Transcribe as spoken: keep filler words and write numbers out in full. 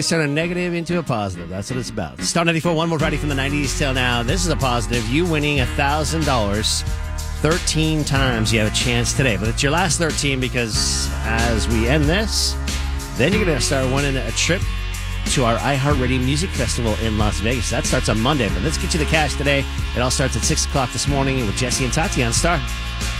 always turn a negative into a positive. That's what it's about. Star ninety-four, one more Friday from the nineties till now. This is a positive. You winning one thousand dollars thirteen times. You have a chance today. But it's your last thirteen because as we end this, then you're going to start winning a trip to our iHeartRadio Music Festival in Las Vegas. That starts on Monday. But let's get you the cash today. It all starts at six o'clock this morning with Jesse and Tati on Star.